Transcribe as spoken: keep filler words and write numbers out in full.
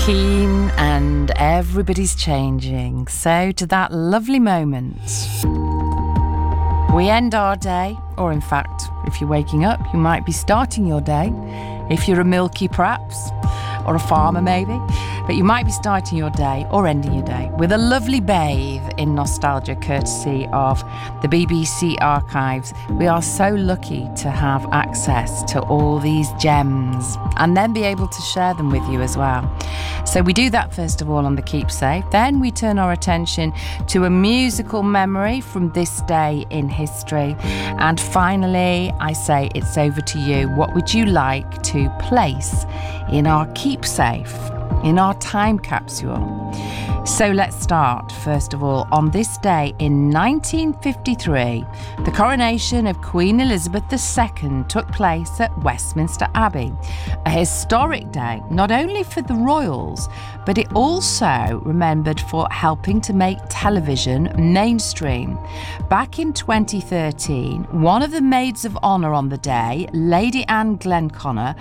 keen and everybody's changing. So to that lovely moment, we end our day, or in fact, if you're waking up, you might be starting your day. If you're a milky perhaps, or a farmer maybe, but you might be starting your day or ending your day with a lovely bathe in nostalgia courtesy of the B B C archives. We are so lucky to have access to all these gems and then be able to share them with you as well. So we do that first of all on the Keepsake. Then we turn our attention to a musical memory from this day in history. And finally, I say it's over to you. What would you like to place in our Keepsake, in our time capsule? So let's start, first of all, on this day in nineteen fifty-three, the coronation of Queen Elizabeth the Second took place at Westminster Abbey. A historic day, not only for the royals, but it also remembered for helping to make television mainstream. Back in twenty thirteen, one of the maids of honour on the day, Lady Anne Glenconner,